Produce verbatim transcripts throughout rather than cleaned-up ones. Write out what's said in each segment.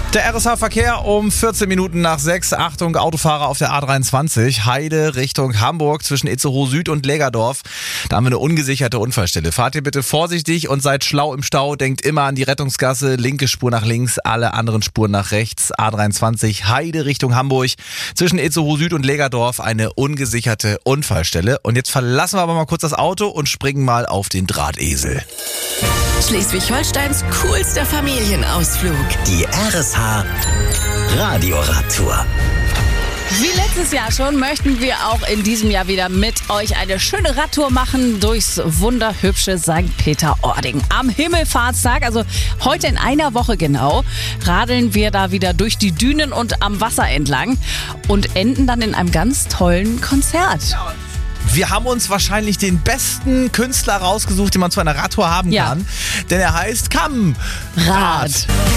Der R S H-Verkehr um vierzehn Minuten nach sechs. Achtung, Autofahrer auf der A dreiundzwanzig. Heide Richtung Hamburg zwischen Itzehoe Süd und Lägerdorf. Da haben wir eine ungesicherte Unfallstelle. Fahrt ihr bitte vorsichtig und seid schlau im Stau. Denkt immer an die Rettungsgasse. Linke Spur nach links, alle anderen Spuren nach rechts. A dreiundzwanzig, Heide Richtung Hamburg. Zwischen Itzehoe Süd und Lägerdorf eine ungesicherte Unfallstelle. Und jetzt verlassen wir aber mal kurz das Auto und springen mal auf den Drahtesel. Schleswig-Holsteins coolster Familienausflug. Die R S H Radioradtour. Wie letztes Jahr schon möchten wir auch in diesem Jahr wieder mit euch eine schöne Radtour machen durchs wunderhübsche Sankt Peter-Ording. Am Himmelfahrtstag, also heute in einer Woche genau, radeln wir da wieder durch die Dünen und am Wasser entlang und enden dann in einem ganz tollen Konzert. Wir haben uns wahrscheinlich den besten Künstler rausgesucht, den man zu einer Radtour haben Ja. kann. Denn er heißt Kamrad.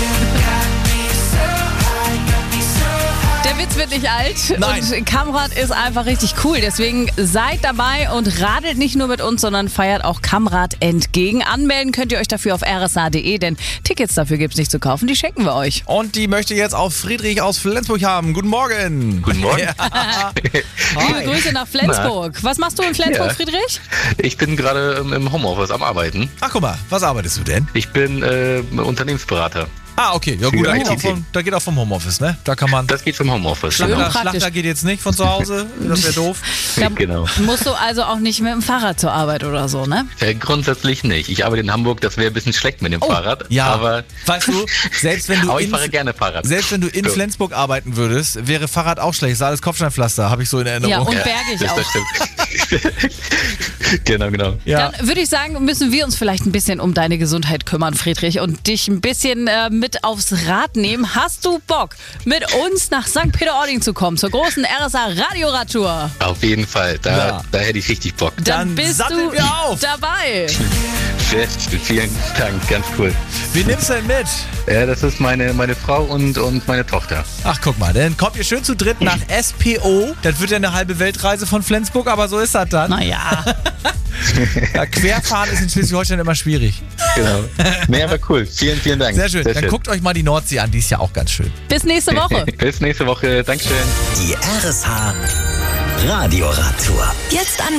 Der Witz wird nicht alt. Nein. Und Kamrad ist einfach richtig cool. Deswegen seid dabei und radelt nicht nur mit uns, sondern feiert auch Kamrad entgegen. Anmelden könnt ihr euch dafür auf r s h punkt d e, denn Tickets dafür gibt's nicht zu kaufen. Die schenken wir euch. Und die möchte jetzt auch Friedrich aus Flensburg haben. Guten Morgen. Guten Morgen. Ja. Liebe Hi. Grüße nach Flensburg. Was machst du in Flensburg, Ja. Friedrich? Ich bin gerade ähm, im Homeoffice am Arbeiten. Ach, guck mal, was arbeitest du denn? Ich bin äh, Unternehmensberater. Ah, okay. Ja gut, Für da geht, auch I T. vom, da geht auch vom Homeoffice, ne? Da kann man... Das geht vom Homeoffice. Schön. Genau. Schlachter, praktisch. Schlachter geht jetzt nicht von zu Hause. Das wäre doof. Da Genau. musst du also auch nicht mit dem Fahrrad zur Arbeit oder so, ne? Äh, grundsätzlich nicht. Ich arbeite in Hamburg, das wäre ein bisschen schlecht mit dem Fahrrad. Ja, Aber, weißt du, selbst wenn du aber ich in, fahre gerne Fahrrad. selbst wenn du in So. Flensburg arbeiten würdest, wäre Fahrrad auch schlecht. Ist alles Kopfsteinpflaster, habe ich so in Ja, Erinnerung. und bergig das, auch. das stimmt. Genau, genau. Ja. Dann würde ich sagen, müssen wir uns vielleicht ein bisschen um deine Gesundheit kümmern, Friedrich, und dich ein bisschen äh, mit aufs Rad nehmen. Hast du Bock, mit uns nach Sankt Peter-Ording zu kommen, zur großen R S H-Radioradtour? Auf jeden Fall. Da, Ja. da hätte ich richtig Bock. Dann, Dann bist satteln du wir auf. dabei. Sehr, vielen Dank, ganz cool. Wie nimmst du denn mit? Ja, das ist meine, meine Frau und, und meine Tochter. Ach, guck mal, dann kommt ihr schön zu dritt nach S P O. Das wird ja eine halbe Weltreise von Flensburg, aber so ist das dann. Naja, Ja, Querfahren ist in Schleswig-Holstein immer schwierig. Genau. Nee, aber cool. Vielen, vielen Dank. Sehr schön. Dann guckt euch mal die Nordsee an, die ist ja auch ganz schön. bis nächste Woche. Bis nächste Woche. Dankeschön. Die R S H Radioradtour. Jetzt anmelden.